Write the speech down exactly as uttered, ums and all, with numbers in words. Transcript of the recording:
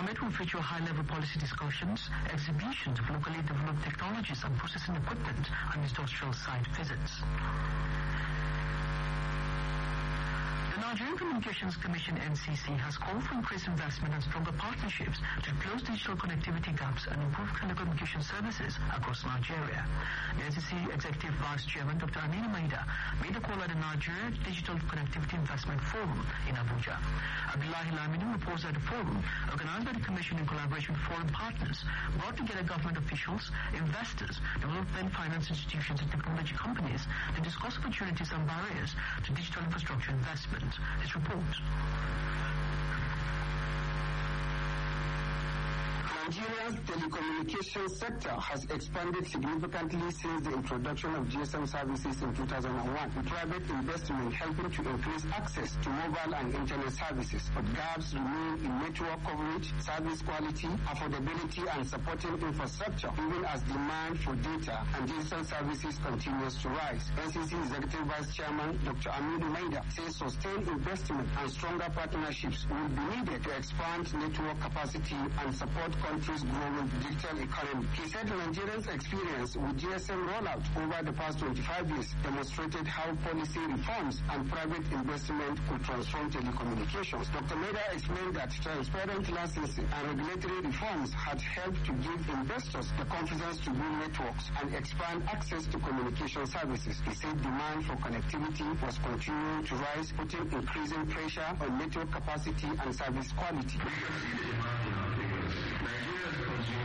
summit will feature high-level policy discussions, exhibitions of locally developed technologies and processing equipment, and industrial site visits. The Nigerian Communications Commission N C C has called for increased investment and stronger partnerships to close digital connectivity gaps and improve telecommunication services across Nigeria. The N C C Executive Vice Chairman Doctor Aminu Maida made the call at the Nigeria Digital Connectivity Investment Forum in Abuja. Abdullahi Laminu reports that the forum, organized by the Commission in collaboration with foreign partners, brought together government officials, investors, development finance institutions and technology companies to discuss opportunities and barriers to digital infrastructure investment. His report. Nigeria's telecommunications sector has expanded significantly since the introduction of G S M services in two thousand one, with private investment helping to increase access to mobile and internet services. But gaps remain in network coverage, service quality, affordability, and supporting infrastructure, even as demand for data and digital services continues to rise. N C C Executive Vice Chairman Doctor Aminu Maida says sustained investment and stronger partnerships will be needed to expand network capacity and support country's growing digital economy. He said Nigeria's experience with G S M rollout over the past twenty-five years demonstrated how policy reforms and private investment could transform telecommunications. Doctor Maida explained that transparent licensing and regulatory reforms had helped to give investors the confidence to build networks and expand access to communication services. He said demand for connectivity was continuing to rise, putting increasing pressure on network capacity and service quality.